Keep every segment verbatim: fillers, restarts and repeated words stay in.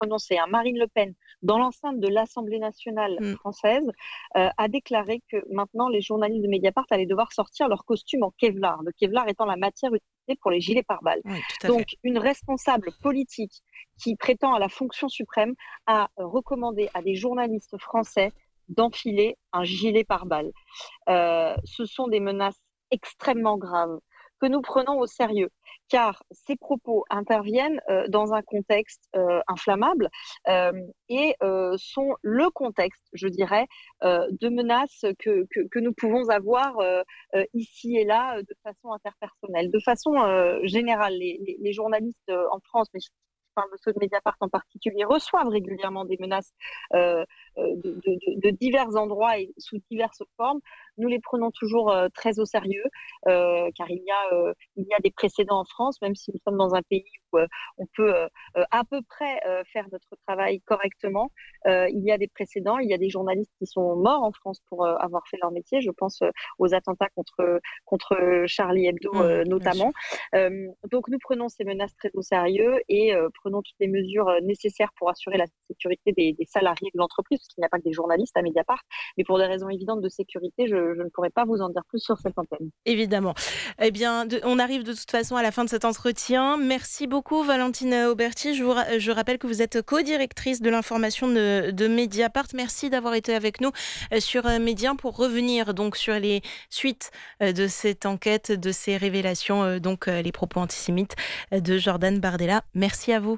prononcé. Hein. Marine Le Pen, dans l'enceinte de l'Assemblée nationale Mmh. française, euh, a déclaré que maintenant les journalistes de Mediapart allaient devoir sortir leur costume en Kevlar, le Kevlar étant la matière utilisée pour les gilets pare-balles. Oui, tout à Donc, fait. une responsable politique qui prétend à la fonction suprême a recommandé à des journalistes français d'enfiler un gilet pare-balles. Euh, ce sont des menaces extrêmement graves que nous prenons au sérieux, car ces propos interviennent euh, dans un contexte euh, inflammable euh, et euh, sont le contexte, je dirais, euh, de menaces que, que, que nous pouvons avoir euh, euh, ici et là euh, de façon interpersonnelle. De façon euh, générale, les, les, les journalistes euh, en France, mais je parle de ceux de Mediapart en particulier, reçoivent régulièrement des menaces euh, de, de, de divers endroits et sous diverses formes. Nous les prenons toujours euh, très au sérieux, euh, car il y, a, euh, il y a des précédents en France, même si nous sommes dans un pays où euh, on peut euh, à peu près euh, faire notre travail correctement. Euh, il y a des précédents, il y a des journalistes qui sont morts en France pour euh, avoir fait leur métier. Je pense euh, aux attentats contre, contre Charlie Hebdo Mmh, euh, bien sûr. notamment. Euh, donc nous prenons ces menaces très au sérieux et euh, prenons toutes les mesures euh, nécessaires pour assurer la sécurité des, des salariés de l'entreprise, parce qu'il n'y a pas que des journalistes à Mediapart, mais pour des raisons évidentes de sécurité, je, je ne pourrais pas vous en dire plus sur cette antenne. Évidemment. Eh bien, de, on arrive de toute façon à la fin de cet entretien. Merci beaucoup, Valentine Auberti. Je vous ra- je rappelle que vous êtes co-directrice de l'information de, de Mediapart. Merci d'avoir été avec nous euh, sur euh, Média pour revenir donc sur les suites euh, de cette enquête, de ces révélations, euh, donc euh, les propos antisémites euh, de Jordan Bardella. Merci à vous.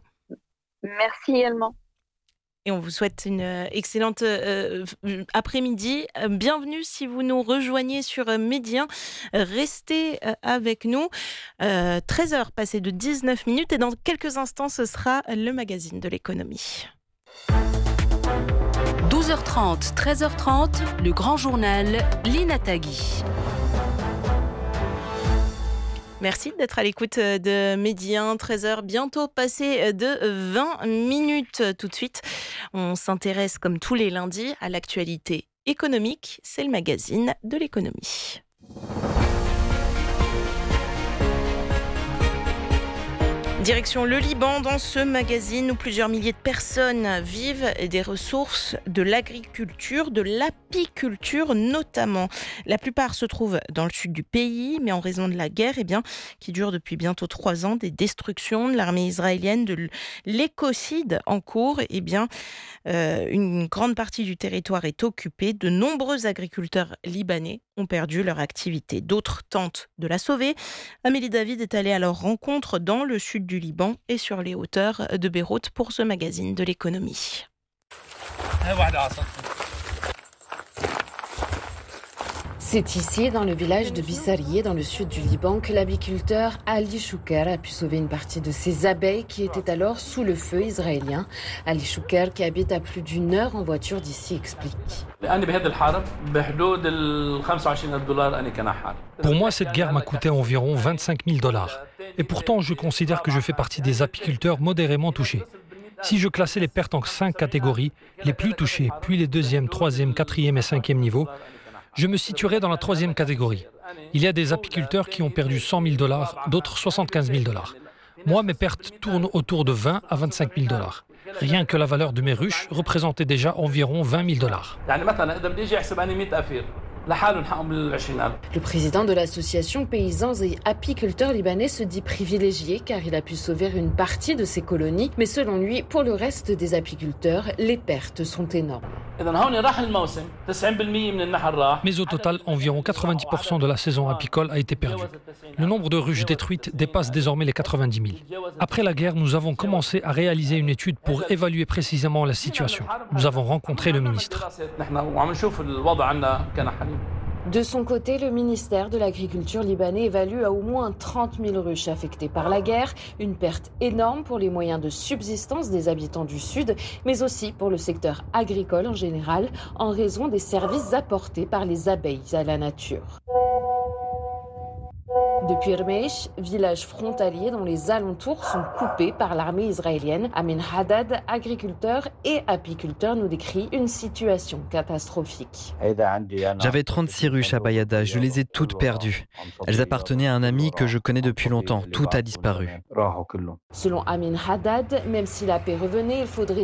Merci également. Et on vous souhaite une euh, excellente euh, euh, après-midi. Euh, bienvenue si vous nous rejoignez sur euh, Média. Euh, restez euh, avec nous. Euh, treize heures passées de dix-neuf minutes et dans quelques instants, ce sera le magazine de l'économie. douze heures trente, treize heures trente, le grand journal, Lina Tagui. Merci d'être à l'écoute de Média, treize heures bientôt passé de vingt minutes. Tout de suite, on s'intéresse comme tous les lundis à l'actualité économique. C'est le magazine de l'économie. Direction le Liban dans ce magazine où plusieurs milliers de personnes vivent des ressources de l'agriculture, de l'apiculture notamment. La plupart se trouvent dans le sud du pays, mais en raison de la guerre eh bien, qui dure depuis bientôt trois ans, des destructions de l'armée israélienne, de l'écocide en cours, eh bien, euh, une grande partie du territoire est occupée. De nombreux agriculteurs libanais ont perdu leur activité. D'autres tentent de la sauver. Amélie David est allée à leur rencontre dans le sud du Liban et sur les hauteurs de Beyrouth pour ce magazine de l'économie. C'est ici, dans le village de Bissarié, dans le sud du Liban, que l'apiculteur Ali Chouker a pu sauver une partie de ses abeilles qui étaient alors sous le feu israélien. Ali Chouker, qui habite à plus d'une heure en voiture d'ici, explique. Pour moi, cette guerre m'a coûté environ vingt-cinq mille dollars. Et pourtant, je considère que je fais partie des apiculteurs modérément touchés. Si je classais les pertes en cinq catégories, les plus touchées, puis les deuxième, troisième, quatrième et cinquième niveaux, je me situerais dans la troisième catégorie. Il y a des apiculteurs qui ont perdu cent mille dollars, d'autres soixante-quinze mille dollars. Moi, mes pertes tournent autour de vingt à vingt-cinq mille dollars. Rien que la valeur de mes ruches représentait déjà environ vingt mille dollars. Le président de l'association Paysans et Apiculteurs Libanais se dit privilégié car il a pu sauver une partie de ses colonies. Mais selon lui, pour le reste des apiculteurs, les pertes sont énormes. Mais au total, environ quatre-vingt-dix pour cent de la saison apicole a été perdue. Le nombre de ruches détruites dépasse désormais les quatre-vingt-dix mille. Après la guerre, nous avons commencé à réaliser une étude pour évaluer précisément la situation. Nous avons rencontré le ministre. De son côté, le ministère de l'Agriculture libanais évalue à au moins trente mille ruches affectées par la guerre, une perte énorme pour les moyens de subsistance des habitants du Sud, mais aussi pour le secteur agricole en général, en raison des services apportés par les abeilles à la nature. Depuis Rmeish, village frontalier dont les alentours sont coupés par l'armée israélienne, Amin Haddad, agriculteur et apiculteur, nous décrit une situation catastrophique. J'avais trente-six ruches à Bayada, je les ai toutes perdues. Elles appartenaient à un ami que je connais depuis longtemps, tout a disparu. Selon Amin Haddad, même si la paix revenait, il faudrait